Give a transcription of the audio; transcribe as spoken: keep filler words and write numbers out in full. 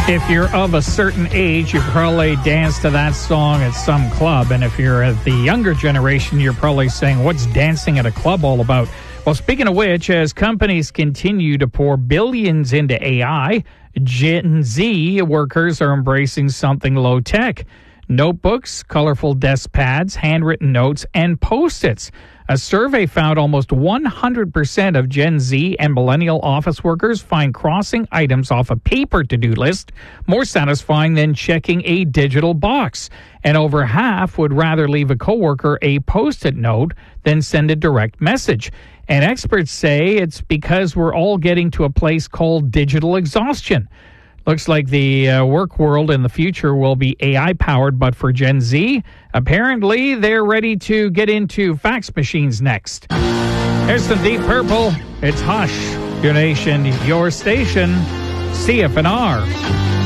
If you're of a certain age, you probably dance to that song at some club. And if you're at the younger generation, you're probably saying, what's dancing at a club all about? Well, speaking of which, as companies continue to pour billions into A I, Gen Z workers are embracing something low-tech. Notebooks, colorful desk pads, handwritten notes, and Post-its. A survey found almost one hundred percent of Gen Z and millennial office workers find crossing items off a paper to-do list more satisfying than checking a digital box. And over half would rather leave a coworker a Post-it note than send a direct message. And experts say it's because we're all getting to a place called digital exhaustion. Looks like the uh, work world in the future will be A I-powered, but for Gen Z, apparently they're ready to get into fax machines next. There's some Deep Purple. It's Hush. Your nation, your station, C F N R.